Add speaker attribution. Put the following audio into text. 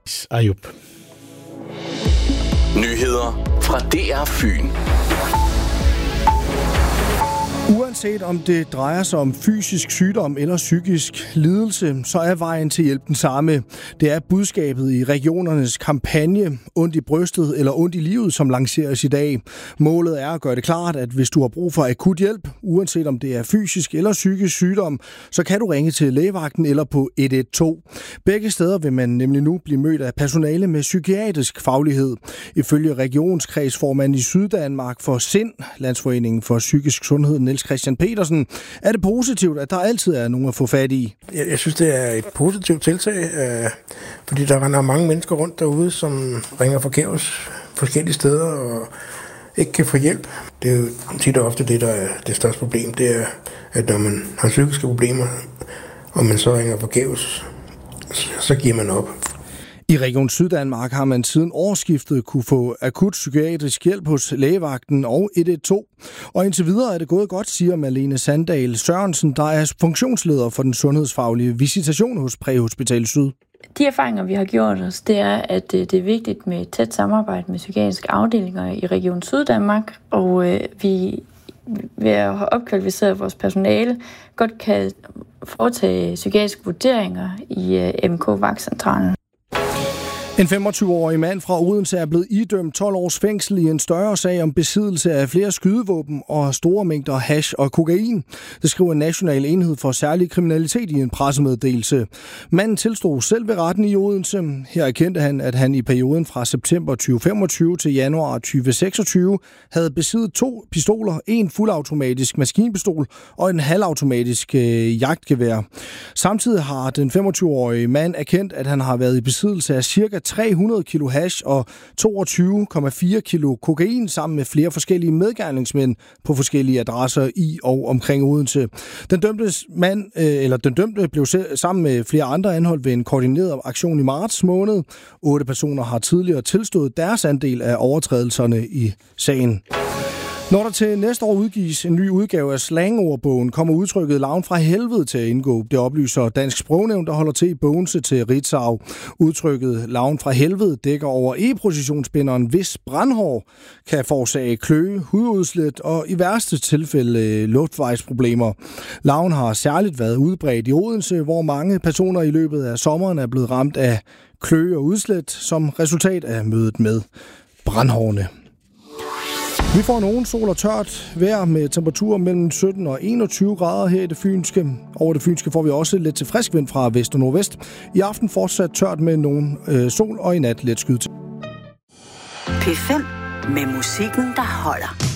Speaker 1: Ayub.
Speaker 2: Nyheder fra DR Fyn.
Speaker 3: Uanset om det drejer sig om fysisk sygdom eller psykisk lidelse, så er vejen til hjælp den samme. Det er budskabet i regionernes kampagne Ondt i brystet eller Ondt i livet, som lanceres i dag. Målet er at gøre det klart, at hvis du har brug for akut hjælp, uanset om det er fysisk eller psykisk sygdom, så kan du ringe til lægevagten eller på 112. Begge steder vil man nemlig nu blive mødt af personale med psykiatrisk faglighed. Ifølge regionskredsformand i Syddanmark for SIND, Landsforeningen for Psykisk Sundhed, Niels Christian Petersen, er det positivt, at der altid er nogen at få fat i?
Speaker 4: Jeg synes, det er et positivt tiltag, fordi der render mange mennesker rundt derude, som ringer forgæves forskellige steder og ikke kan få hjælp. Det er jo tit og ofte det, der er det største problem. Det er, at når man har psykiske problemer, og man så ringer forgæves, så giver man op.
Speaker 3: I Region Syddanmark har man siden årsskiftet kunne få akut psykiatrisk hjælp hos lægevagten og 112. Og indtil videre er det gået godt, siger Malene Sandahl Sørensen, der er funktionsleder for den sundhedsfaglige visitation hos Præhospital Syd.
Speaker 5: De erfaringer, vi har gjort os, det er, at det er vigtigt med et tæt samarbejde med psykiatriske afdelinger i Region Syddanmark, og vi ved at have opkvalificeret vores personale, godt kan foretage psykiatriske vurderinger i MK-vagtcentralen.
Speaker 3: En 25-årig mand fra Odense er blevet idømt 12 års fængsel i en større sag om besiddelse af flere skydevåben og store mængder hash og kokain. Det skriver en national enhed for særlig kriminalitet i en pressemeddelelse. Manden tilstod selv ved retten i Odense. Her erkendte han, at han i perioden fra september 2025 til januar 2026 havde besiddet 2 pistoler, en fuldautomatisk maskinpistol og en halvautomatisk jagtgevær. Samtidig har den 25-årige mand erkendt, at han har været i besiddelse af cirka 300 kilo hash og 22,4 kilo kokain sammen med flere forskellige medgerningsmænd på forskellige adresser i og omkring Odense. Den dømte blev sammen med flere andre anholdt ved en koordineret aktion i marts måned. 8 personer har tidligere tilstået deres andel af overtrædelserne i sagen. Når der til næste år udgives en ny udgave af slangordbogen, kommer udtrykket Larven fra helvede til at indgå. Det oplyser Dansk Sprognævn, der holder til i Bogense til Ritzau. Udtrykket Larven fra helvede dækker over e-positionsbinderen, hvis brandhår kan forårsage kløe, hududslæt og i værste tilfælde luftvejsproblemer. Larven har særligt været udbredt i Odense, hvor mange personer i løbet af sommeren er blevet ramt af kløe og udslæt som resultat af mødet med brandhårene. Vi får nogen sol og tørt vejr med temperaturer mellem 17 og 21 grader her i det fynske. Over det fynske får vi også lidt til frisk vind fra vest og nordvest. I aften fortsat tørt med nogen sol og i nat let skyde til.
Speaker 6: P5 med musikken, der holder.